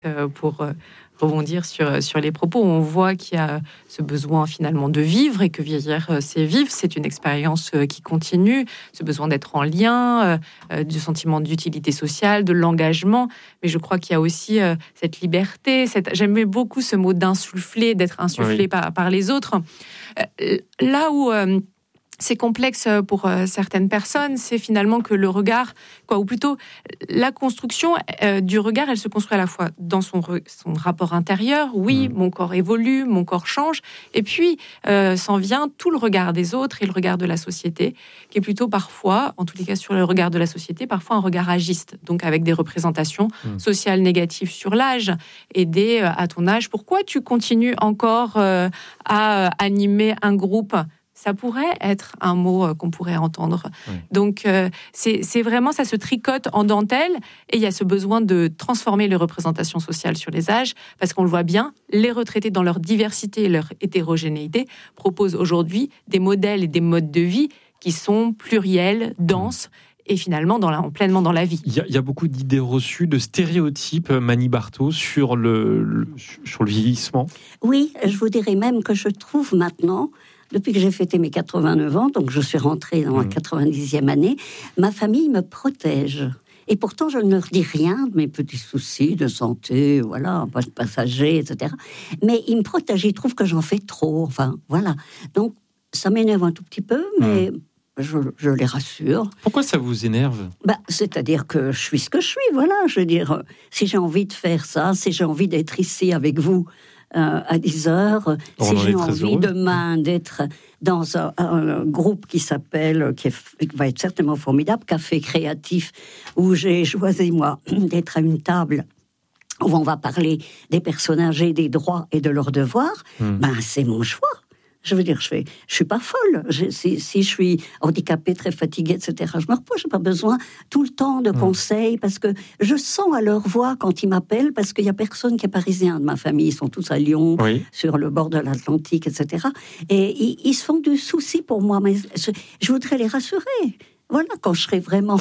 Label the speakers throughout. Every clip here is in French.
Speaker 1: pour rebondir sur les propos, on voit qu'il y a ce besoin finalement de vivre et que vieillir, c'est vivre, c'est une expérience qui continue, ce besoin d'être en lien, du sentiment d'utilité sociale, de l'engagement. Mais je crois qu'il y a aussi cette liberté, j'aimais beaucoup ce mot d'insuffler, d'être insufflé par les autres. Là où c'est complexe pour certaines personnes, c'est finalement que le regard, ou plutôt la construction du regard, elle se construit à la fois dans son rapport intérieur. Oui, mon corps évolue, mon corps change, et puis s'en vient tout le regard des autres et le regard de la société, qui est plutôt parfois, en tous les cas sur le regard de la société, parfois un regard agiste, donc avec des représentations sociales négatives sur l'âge, et à ton âge, pourquoi tu continues encore à animer un groupe ? Ça pourrait être un mot qu'on pourrait entendre. Oui. Donc, c'est vraiment, ça se tricote en dentelle, et il y a ce besoin de transformer les représentations sociales sur les âges, parce qu'on le voit bien, les retraités, dans leur diversité et leur hétérogénéité, proposent aujourd'hui des modèles et des modes de vie qui sont pluriels, denses, et finalement pleinement dans la vie.
Speaker 2: Il y a beaucoup d'idées reçues, de stéréotypes, Mani Barthaud, sur le vieillissement.
Speaker 3: Oui, je vous dirais même que je trouve maintenant, depuis que j'ai fêté mes 89 ans, donc je suis rentrée dans ma 90e année, ma famille me protège. Et pourtant, je ne leur dis rien de mes petits soucis de santé, voilà, passager, etc. Mais ils me protègent, ils trouvent que j'en fais trop, enfin, voilà. Donc, ça m'énerve un tout petit peu, mais je les rassure.
Speaker 2: Pourquoi ça vous énerve ?
Speaker 3: C'est-à-dire que je suis ce que je suis, voilà. Je veux dire, si j'ai envie de faire ça, si j'ai envie d'être ici avec vous, à 10h, si j'ai envie demain d'être dans un groupe qui va être certainement formidable, Café Créatif, où j'ai choisi, moi, d'être à une table où on va parler des personnes âgées, des droits et de leurs devoirs, c'est mon choix. Je veux dire, je suis pas folle. Si je suis handicapée, très fatiguée, etc., je me repose. J'ai pas besoin tout le temps de conseils, parce que je sens à leur voix quand ils m'appellent, parce qu'il y a personne qui est parisien de ma famille. Ils sont tous à Lyon, sur le bord de l'Atlantique, etc. Et ils se font du souci pour moi. Mais je voudrais les rassurer. Voilà, quand j'aurai vraiment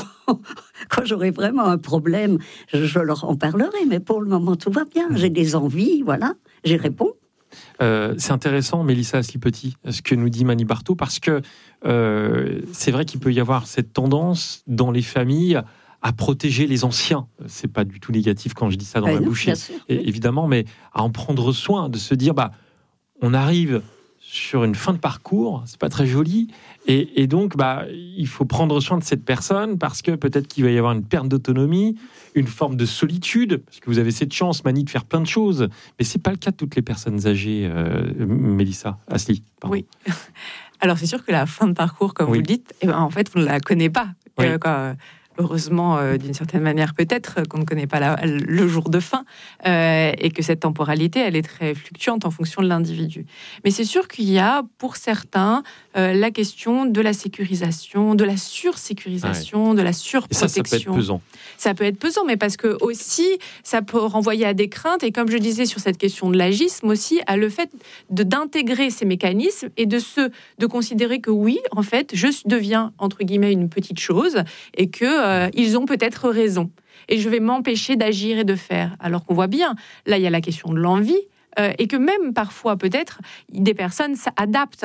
Speaker 3: un problème, je leur en parlerai. Mais pour le moment, tout va bien. J'ai des envies, voilà, j'y réponds.
Speaker 2: C'est intéressant, Mélissa Asli-Petit, ce que nous dit Mani Barthaud, parce que c'est vrai qu'il peut y avoir cette tendance dans les familles à protéger les anciens. C'est pas du tout négatif quand je dis ça dans la bouche, évidemment, mais à en prendre soin, de se dire, on arrive sur une fin de parcours, c'est pas très joli, et donc il faut prendre soin de cette personne, parce que peut-être qu'il va y avoir une perte d'autonomie, une forme de solitude, parce que vous avez cette chance, Mani, de faire plein de choses, mais c'est pas le cas de toutes les personnes âgées. Mélissa Asli, pardon.
Speaker 1: Oui. Alors c'est sûr que la fin de parcours, comme vous le dites, en fait, on ne la connaît pas. Heureusement, d'une certaine manière, peut-être qu'on ne connaît pas le jour de fin, et que cette temporalité, elle est très fluctuante en fonction de l'individu. Mais c'est sûr qu'il y a, pour certains, la question de la sécurisation, de la sursécurisation, de la surprotection.
Speaker 2: Et ça peut être pesant.
Speaker 1: Ça peut être pesant, mais parce que aussi, ça peut renvoyer à des craintes, et comme je disais sur cette question de l'agisme aussi, à le fait d'intégrer ces mécanismes et de considérer que oui, en fait, je deviens, entre guillemets, une petite chose, et que ils ont peut-être raison. Et je vais m'empêcher d'agir et de faire. Alors qu'on voit bien, là, il y a la question de l'envie, et que même parfois, peut-être, des personnes s'adaptent,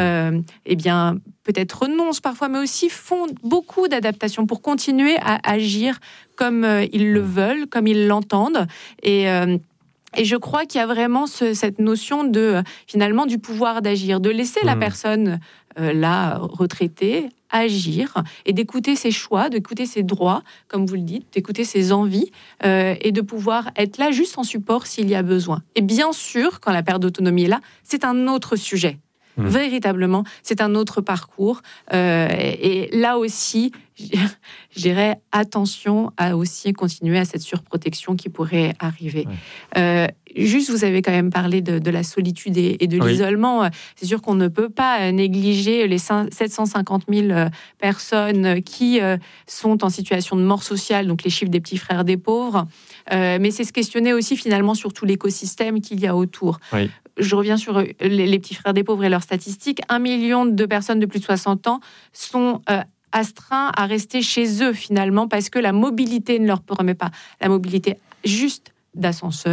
Speaker 1: peut-être renoncent parfois, mais aussi font beaucoup d'adaptations pour continuer à agir comme ils le veulent, comme ils l'entendent. Et je crois qu'il y a vraiment cette notion finalement, du pouvoir d'agir, de laisser la personne retraitée agir, et d'écouter ses choix, d'écouter ses droits, comme vous le dites, d'écouter ses envies, et de pouvoir être là juste en support s'il y a besoin. Et bien sûr, quand la perte d'autonomie est là, c'est un autre sujet. Véritablement, c'est un autre parcours. Et là aussi, je dirais attention à aussi continuer à cette surprotection qui pourrait arriver. Juste, vous avez quand même parlé de la solitude et de l'isolement. C'est sûr qu'on ne peut pas négliger les 750 000 personnes qui sont en situation de mort sociale, donc les chiffres des petits frères des pauvres. Mais c'est se questionner aussi finalement sur tout l'écosystème qu'il y a autour. Je reviens sur les petits frères des pauvres et leurs statistiques. 1 million de personnes de plus de 60 ans sont astreints à rester chez eux finalement, parce que la mobilité ne leur permet pas. La mobilité juste d'ascenseur